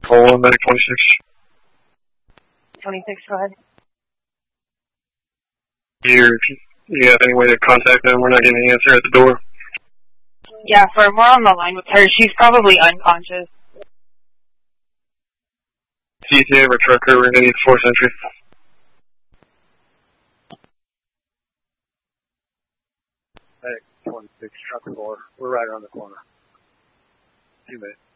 call on medic 26. 26, go ahead. You have any way to contact them? We're not getting an answer at the door. Yeah, we're on the line with her. She's probably unconscious. CTA or trucker, we're going to need force entry. Medic 26, truck 4. We're right around the corner. 2 minutes.